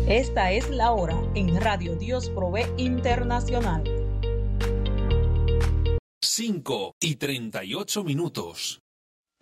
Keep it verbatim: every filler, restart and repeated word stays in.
Esta es la hora en Radio Dios Provee Internacional. cinco y treinta y ocho minutos.